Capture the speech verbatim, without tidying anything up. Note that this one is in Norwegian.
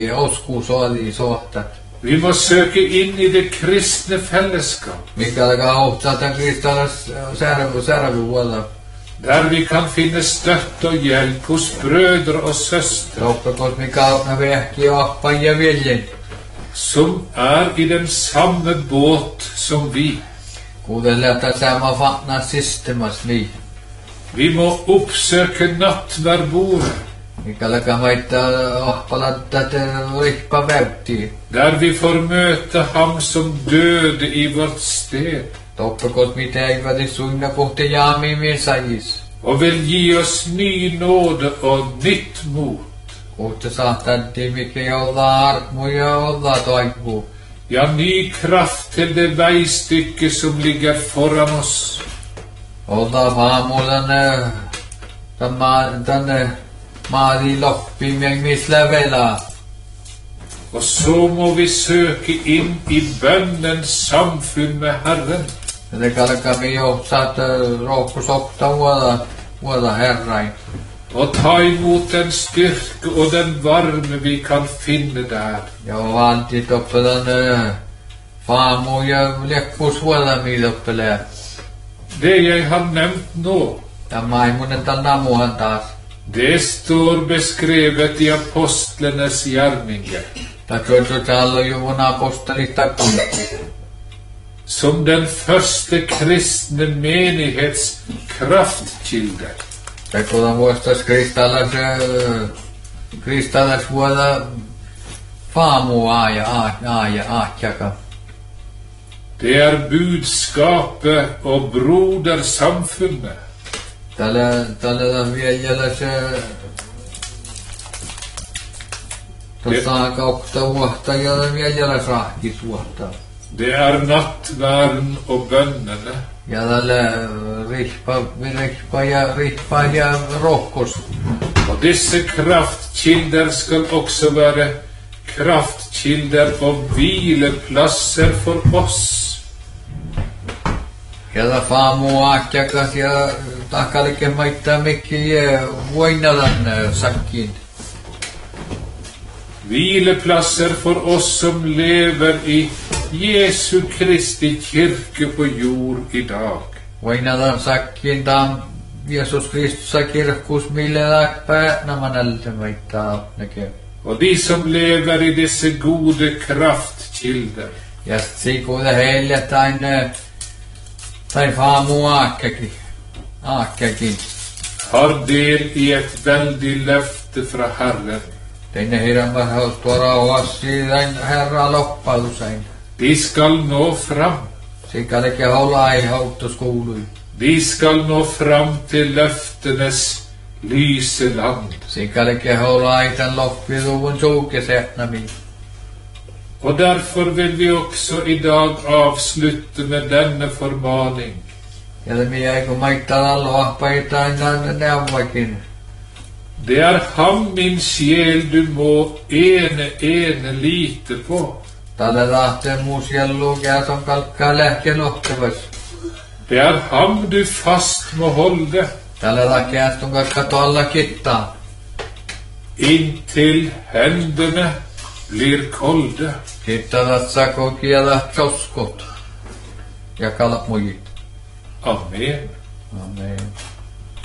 Joskus oli såhtat. Vi må søke inn i det kristne fellesskap, Mikä alkaa auttaa tämän kristallis särvuvuolla. der vi kan finne støtte og hjelp hos brødre og søstre, Toppakot mikä auttaa vehki appan ja viljen. som er i den samme båt som vi. Kuten lähtää sama fatna systemas vi. Vi må oppsøke nattverdbordet, Mikä alkaa maittaa ahpalat tätä rihpa väyttiin. der vi får møte ham som døde i vårt sted, Toppakot mitä eivät suinna kohti jaami miesajis. og vil gi oss ny nåde og nytt mot. Kohta saattantiin mikä olla armu ja olla toipuu. Ja, ny kraft til det veistykke som ligger foran oss. Olla aamulla tänne maali loppiin, missä velaa. Og så må vi søke inn i bønnens samfunn med Herren. Det kalkaa me johtaa rohkusokta vuoda, vuoda herrain. Og ta imot den styrke og den varme vi kan finne der. Ja valti toppelan faamu ja lekkus vuoda miidoppelee. Det jeg har nevnt nå, Tämä ei mun tämän namuhan taas. det står beskrevet i apostlenes gjerninger, Tämä kyllä täällä on jo mun apostolista kunti. som den første kristne menighets kraftkilder. Tai kun vuostas kristallas, kristallas vuoda faamu aaja, aaja, aatjaka. Det er budskapet og brodersamfunnet. Tällä, tällä vielä se tuossa kautta vuotta ja vielä rahkis vuotta. Det er nattværen og bønnene. Ja tällä rihpa, rihpa ja rihpa ja rohkos. Og disse kraftkilder skal også være kraftkilder og hvileplasser for oss. Ja tämä faamu aatjakas ja takalikke maittaa mikki voinalan sakkiin. Hvileplasser for oss som lever i Jesu Kristi kirke på jord i dag. Voinalan sakkiin tam Jeesus Kristus kirkkus mille läppää namanalta maittaa näkee. Og de som lever i disse gode kraftkilder, Ja sikuuta heille tain tain faamu aakkakin. Aakkakin. har del i et veldig løfte fra Herren. Teine heidän mahdollistua rauhassa tain herra loppailusain. De skal nå fram. Sikälikin holla ei hauttos kuului. De skal nå fram til løftenes lyse land. Sikälikin holla ei tän loppiluvun suukesetnamiin. Og derfor vil vi også i dag avslutte med denne formaning. Ja det minä kun maittaa alloahpai tain neuvakin. Det er ham, min sjel, du må ene, ene lite på. Tällä lähtee muu sielu on kalkkaa lähkeen ohtavas. Det er ham du fast må holde, Tällä lähtee on kalkkaa tuolla kittaa. inntil hendene blir kolde. Kittaa vatsaa kokiela soskot. Ja kalat mujit. Amen. Amen.